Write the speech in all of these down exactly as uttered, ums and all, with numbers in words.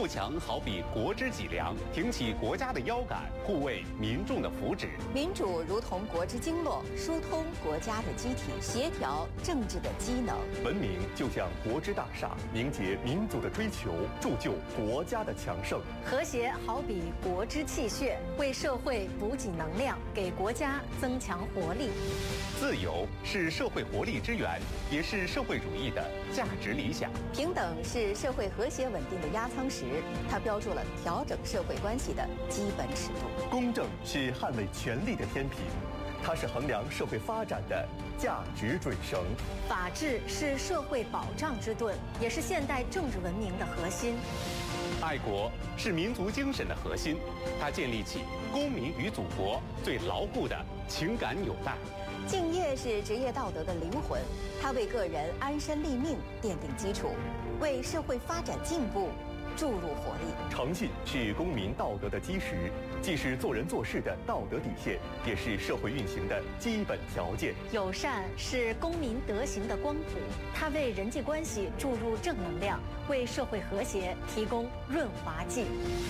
强好比国之脊梁，挺起国家的腰杆，护卫民众的福祉。 民主如同国之经络，疏通国家的机体，协调政治的机能。 文明就像国之大厦，凝结民族的追求，铸就国家的强盛。 和谐好比国之气血，为社会补给能量，给国家增强活力。 自由是社会活力之源，也是社会主义的价值理想。 平等是社会和谐稳定的压舱石，它标注了调整社会关系的基本尺度。 公正是捍卫权力的天平，它是衡量社会发展的价值准绳。 法治是社会保障之盾，也是现代政治文明的核心。 爱国是民族精神的核心，它建立起公民与祖国最牢固的情感纽带。 敬业是职业道德的灵魂，它为个人安身立命奠定基础，为社会发展进步注入活力。 诚信是公民道德的基石，既是做人做事的道德底线，也是社会运行的基本条件。 友善是公民德行的光谱，它为人际关系注入正能量，为社会和谐提供润滑剂。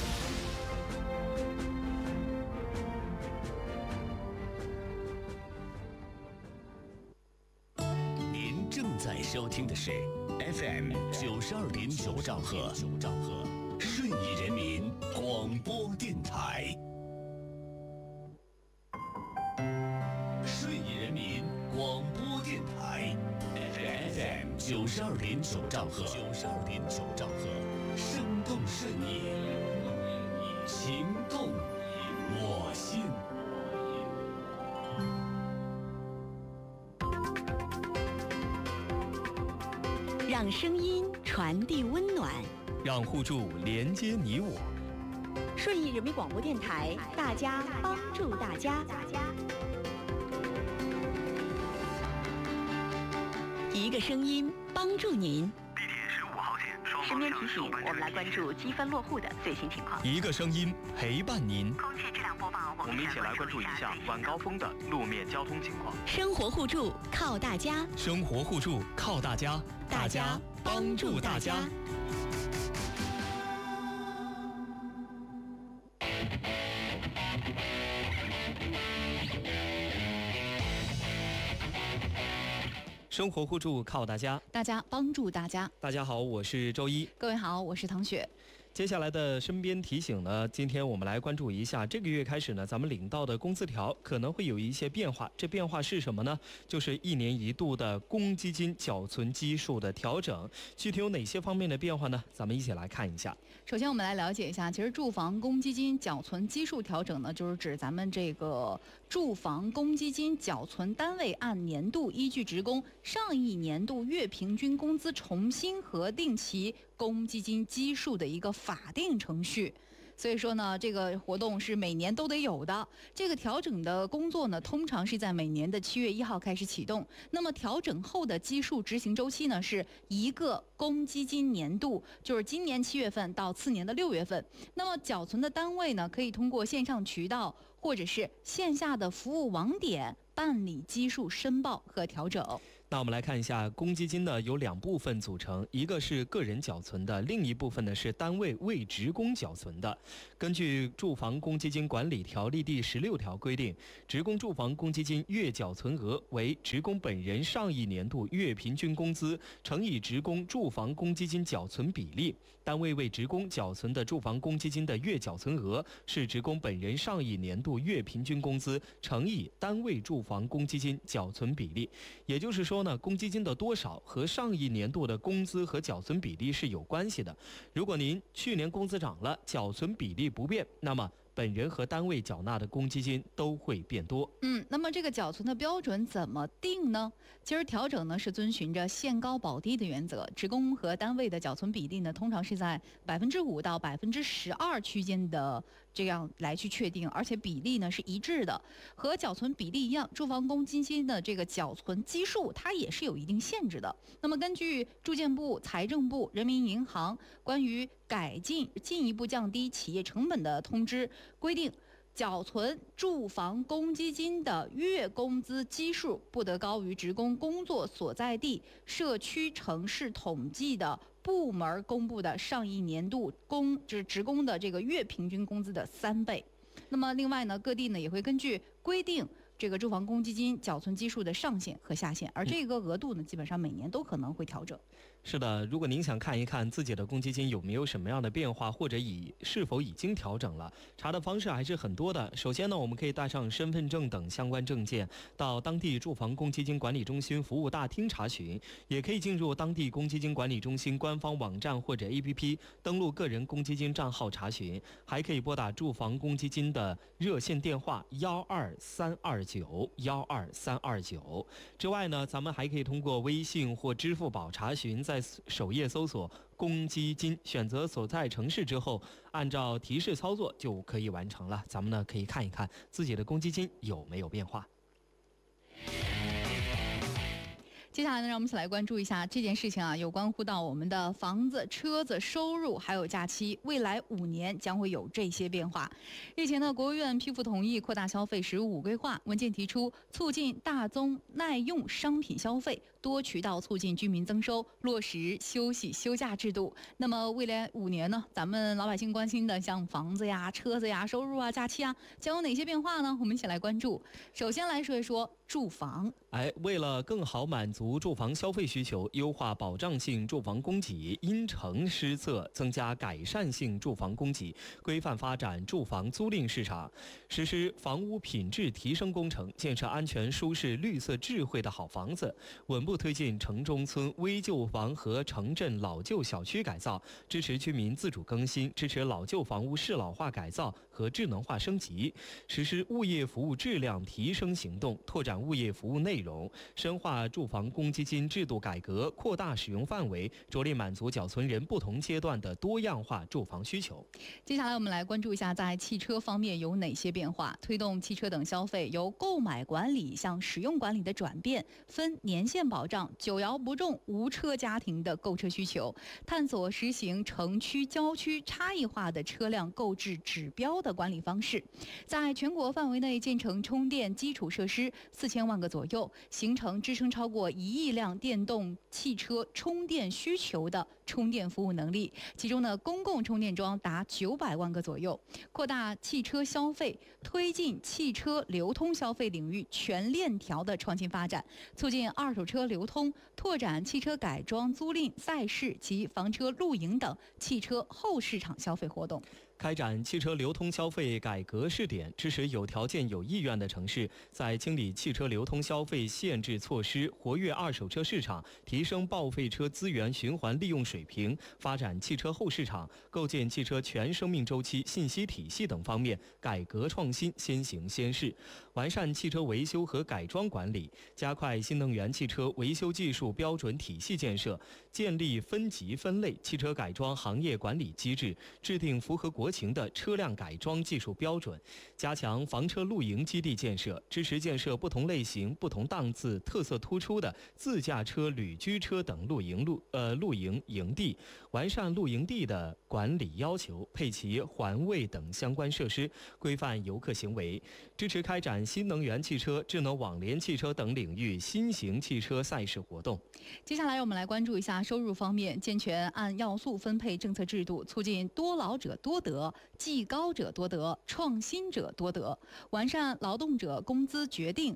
您正在收听的是 F M 九十二点九兆赫，顺义人民广播电台。顺义人民广播电台 F M 九十二点九兆赫，九十二点九兆赫，生动顺义，情动我心。 让声音传递温暖， 让互助连接你我。 顺义人民广播电台，大家帮助大家，一个声音帮助您。 地铁十五号线双身边方向提醒，我们来关注积分落户的最新情况。 一个声音陪伴您。 空气质量播报，我们一起来关注一下晚高峰的路面交通情况。 生活互助靠大家， 生活互助靠大家，大家帮助大家。生活互助靠大家， 大家帮助大家。 大家好，我是周一。 各位好，我是唐雪。 接下来的身边提醒呢，今天我们来关注一下，这个月开始呢，咱们领到的工资条可能会有一些变化。这变化是什么呢？就是一年一度的公积金缴存基数的调整。具体有哪些方面的变化呢？咱们一起来看一下。 首先我们来了解一下，其实住房公积金缴存基数调整呢，就是指咱们这个住房公积金缴存单位按年度依据职工上一年度月平均工资重新核定其公积金基数的一个法定程序。所以说呢，这个活动是每年都得有的。这个调整的工作呢，通常是在每年的七月一号开始启动。那么调整后的基数执行周期呢，是一个公积金年度，就是今年七月份到次年的六月份。那么缴存的单位呢，可以通过线上渠道或者是线下的服务网点办理基数申报和调整。 那我们来看一下，公积金呢有两部分组成，一个是个人缴存的，另一部分呢是单位为职工缴存的。根据《住房公积金管理条例》第十六条规定，职工住房公积金月缴存额为职工本人上一年度月平均工资乘以职工住房公积金缴存比例。单位为职工缴存的住房公积金的月缴存额是职工本人上一年度月平均工资乘以单位住房公积金缴存比例。也就是说呢，公积金的多少和上一年度的工资和缴存比例是有关系的。如果您去年工资涨了，缴存比例不变，那么本人和单位缴纳的公积金都会变多。 嗯，那么这个缴存的标准怎么定呢？其实调整呢是遵循着限高保低的原则，职工和单位的缴存比例呢通常是在百分之五到百分之十二区间的这样来去确定，而且比例呢是一致的。和缴存比例一样，住房公积金的这个缴存基数它也是有一定限制的。那么根据住建部、财政部、人民银行关于改进进一步降低企业成本的通知规定，缴存住房公积金的月工资基数不得高于职工工作所在地社区城市统计的部部门公布的上一年度工就是职工的这个月平均工资的三倍。那么另外呢，各地呢也会根据规定这个住房公积金缴存基数的上限和下限，而这个额度呢，基本上每年都可能会调整。 是的，如果您想看一看自己的公积金有没有什么样的变化，或者已是否已经调整了，查的方式还是很多的。首先呢，我们可以带上身份证等相关证件，到当地住房公积金管理中心服务大厅查询，也可以进入当地公积金管理中心官方网站或者 A P P 登录个人公积金账号查询，还可以拨打住房公积金的热线电话幺二三二九幺二三二九。之外呢，咱们还可以通过微信或支付宝查询，在首页搜索公积金，选择所在城市之后，按照提示操作就可以完成了。咱们呢可以看一看自己的公积金有没有变化。 接下来呢，让我们一起来关注一下这件事情啊，有关乎到我们的房子、车子、收入还有假期，未来五年将会有这些变化。日前呢，国务院批复同意扩大消费“十五”规划，文件提出促进大宗耐用商品消费，多渠道促进居民增收，落实休息休假制度。那么未来五年呢，咱们老百姓关心的像房子呀、车子呀、收入啊、假期啊，将有哪些变化呢？我们一起来关注。首先来说一说住房。 哎，为了更好满足住房消费需求，优化保障性住房供给，因城施策，增加改善性住房供给，规范发展住房租赁市场，实施房屋品质提升工程，建设安全、舒适、绿色、智慧的好房子，稳步推进城中村危旧房和城镇老旧小区改造，支持居民自主更新，支持老旧房屋适老化改造和智能化升级，实施物业服务质量提升行动，拓展物业服务内容，深化住房公积金制度改革，扩大使用范围，着力满足缴存人不同阶段的多样化住房需求。 接下来我们来关注一下在汽车方面有哪些变化。推动汽车等消费由购买管理向使用管理的转变，分年限保障、久摇不中、无车家庭的购车需求，探索实行城区、郊区差异化的车辆购置指标的管理方式，在全国范围内建成充电基础设施四千万个左右，形成支撑超过一亿辆电动汽车充电需求的充电服务能力，其中呢，公共充电桩达九百万个左右。扩大汽车消费，推进汽车流通消费领域全链条的创新发展，促进二手车流通，拓展汽车改装、租赁、赛事及房车露营等汽车后市场消费活动。 开展汽车流通消费改革试点，支持有条件有意愿的城市在清理汽车流通消费限制措施，活跃二手车市场，提升报废车资源循环利用水平，发展汽车后市场，构建汽车全生命周期信息体系等方面改革创新先行先试，完善汽车维修和改装管理，加快新能源汽车维修技术标准体系建设，建立分级分类汽车改装行业管理机制，制定符合国情的车辆改装技术标准，加强房车露营基地建设，支持建设不同类型、不同档次、特色突出的自驾车、旅居车等露营露呃露营营地，完善露营地的管理要求，配齐环卫等相关设施，规范游客行为，支持开展新能源汽车、智能网联汽车等领域新型汽车赛事活动。 接下来我们来关注一下收入方面，健全按要素分配政策制度，促进多劳者多得、技高者多得、创新者多得，完善劳动者工资决定、